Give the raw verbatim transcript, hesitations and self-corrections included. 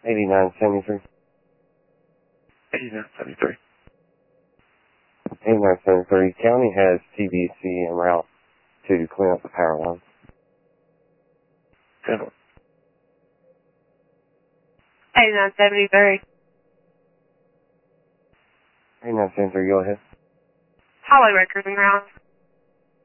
eighty-nine seventy-three. eighty-nine seventy-three. eighty-nine seventy-three. County has T V C en route to clean up the power lines. ten one. eighty-nine seventy-three. eighty-nine seventy-three, go ahead. Highway records en route.